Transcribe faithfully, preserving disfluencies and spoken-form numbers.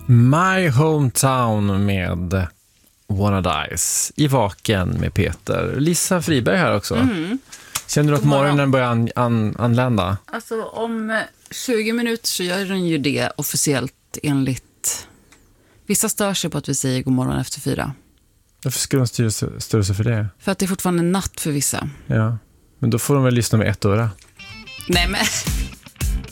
My Hometown med Wanna Dice i Vaken med Peter. Lisa Friberg här också. Mm. Känner du att morgonen börjar an, an, anlända? Alltså om tjugo minuter så gör den ju det officiellt enligt... Vissa stör sig på att vi säger god morgon efter fyra. Varför ska de styra, störa sig för det? För att det är fortfarande natt för vissa. Ja, men då får de väl lyssna med ett öra. Nej men...